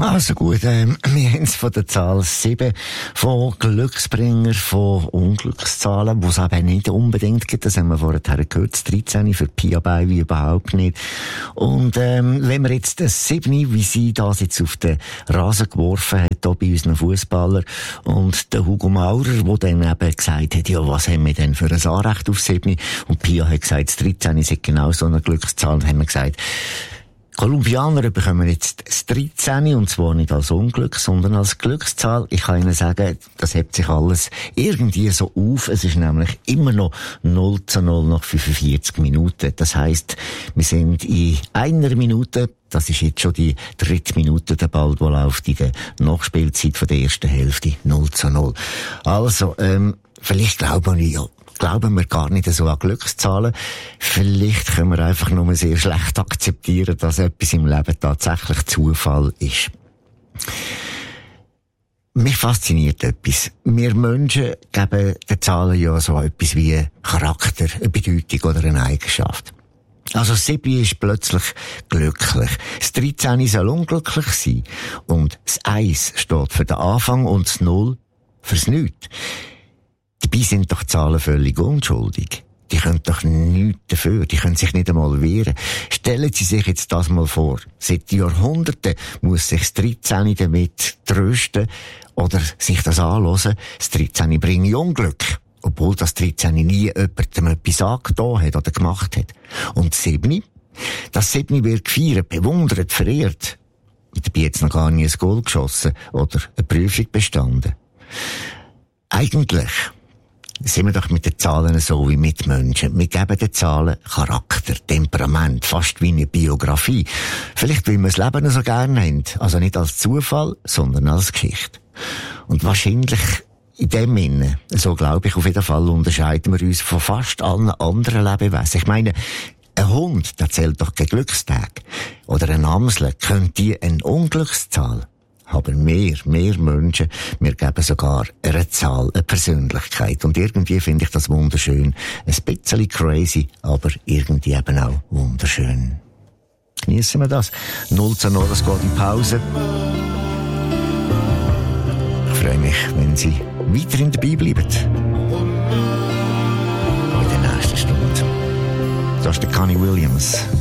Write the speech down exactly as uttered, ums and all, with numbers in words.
Also gut, ähm, wir haben es von der Zahl sieben, von Glücksbringer, von Unglückszahlen, wo es eben nicht unbedingt gibt. Das haben wir vorher gehört, das dreizehn für Pia Beiwi überhaupt nicht. Und ähm, wenn wir jetzt das sieben, wie sie das jetzt auf den Rasen geworfen hat, hier bei unseren Fußballern, und der Hugo Maurer, der dann eben gesagt hat, ja, was haben wir denn für ein Anrecht auf sieben? Und Pia hat gesagt, das dreizehn ist genau so eine Glückszahl. Und haben wir gesagt, Kolumbianer bekommen jetzt das dreizehn, und zwar nicht als Unglück, sondern als Glückszahl. Ich kann Ihnen sagen, das hebt sich alles irgendwie so auf. Es ist nämlich immer noch null zu null nach fünfundvierzig Minuten. Das heisst, wir sind in einer Minute, das ist jetzt schon die dritte Minute, der Ball, der läuft in der Nachspielzeit von der ersten Hälfte, null zu null. Also, ähm, vielleicht glauben wir ja, glauben wir gar nicht so an Glückszahlen. Vielleicht können wir einfach nur sehr schlecht akzeptieren, dass etwas im Leben tatsächlich Zufall ist. Mich fasziniert etwas. Wir Menschen geben den Zahlen ja so etwas wie Charakter, eine Bedeutung oder eine Eigenschaft. Also das sieben ist plötzlich glücklich. Das dreizehn soll unglücklich sein. Und das eins steht für den Anfang und das null fürs Nichts. Dabei sind doch Zahlen völlig unschuldig. Die können doch nichts dafür. Die können sich nicht einmal wehren. Stellen Sie sich jetzt das mal vor. Seit Jahrhunderten muss sich das dreizehn damit trösten oder sich das anhören. Das dreizehn bringt Unglück. Obwohl das dreizehn nie jemandem etwas angetan hat oder gemacht hat. Und das sieben? Das sieben wird gefeiert, bewundert, verehrt. Und dabei jetzt noch gar nie ein Goal geschossen oder eine Prüfung bestanden. Eigentlich sind wir doch mit den Zahlen so wie mit Menschen. Wir geben den Zahlen Charakter, Temperament, fast wie eine Biografie. Vielleicht, weil wir das Leben so gerne haben. Also nicht als Zufall, sondern als Geschichte. Und wahrscheinlich in dem Sinne, so glaube ich auf jeden Fall, unterscheiden wir uns von fast allen anderen Lebewesen. Ich meine, ein Hund, der zählt doch kein Glückstag. Oder ein Amsel, könnte eine Unglückszahl. Aber mehr, mehr Menschen, wir geben sogar eine Zahl, eine Persönlichkeit. Und irgendwie finde ich das wunderschön. Ein bisschen crazy, aber irgendwie eben auch wunderschön. Geniessen wir das. null zu null, es geht in Pause. Ich freue mich, wenn Sie weiterhin dabei bleiben. Auch in der nächsten Stunde. Das ist der Connie Williams.